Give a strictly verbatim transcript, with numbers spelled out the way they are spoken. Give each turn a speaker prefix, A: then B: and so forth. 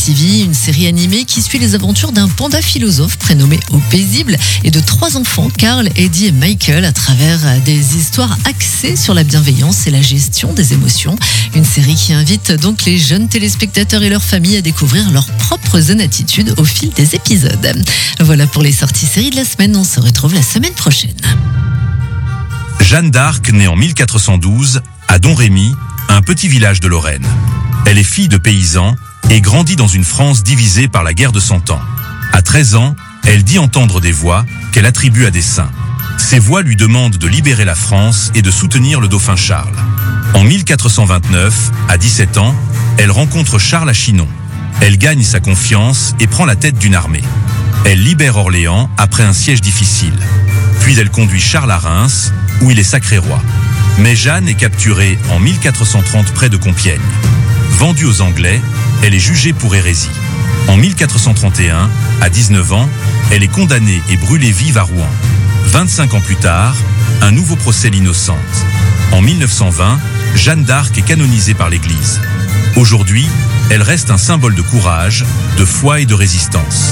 A: T V, une série animée qui suit les aventures d'un panda philosophe prénommé Au Paisible et de trois enfants, Carl, Eddie et Michael, à travers des histoires axées sur la bienveillance et la gestion des émotions. Une série qui invite donc les jeunes téléspectateurs et leurs familles à découvrir leurs propres zen attitudes au fil des épisodes. Voilà pour les sorties séries de la semaine. On se retrouve la semaine prochaine.
B: Jeanne d'Arc naît en mille quatre cent douze à Domrémy, un petit village de Lorraine. Elle est fille de paysans et grandit dans une France divisée par la guerre de Cent Ans. À treize ans, elle dit entendre des voix qu'elle attribue à des saints. Ces voix lui demandent de libérer la France et de soutenir le dauphin Charles. En mille quatre cent vingt-neuf, à dix-sept ans, elle rencontre Charles à Chinon. Elle gagne sa confiance et prend la tête d'une armée. Elle libère Orléans après un siège difficile. Puis elle conduit Charles à Reims, où il est sacré roi. Mais Jeanne est capturée en mille quatre cent trente près de Compiègne. Vendue aux Anglais, elle est jugée pour hérésie. En mille quatre cent trente et un, à dix-neuf ans, elle est condamnée et brûlée vive à Rouen. vingt-cinq ans plus tard, un nouveau procès l'innocente. En mille neuf cent vingt, Jeanne d'Arc est canonisée par l'Église. Aujourd'hui, elle reste un symbole de courage, de foi et de résistance.